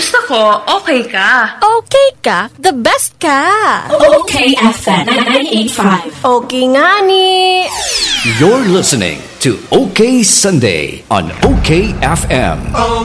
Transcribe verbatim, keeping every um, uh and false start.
Gusto ko, okay ka. Okay ka? The best ka. Okay F M ninety-eight point five. Okay nga ni. You're listening to OK Sunday on OK F M.